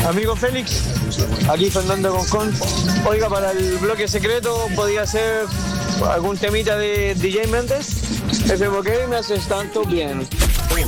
Amigo Félix, aquí Fernando Concón. Oiga, para el bloque secreto podía ser algún temita de DJ Méndez. Ese porque me haces tanto bien.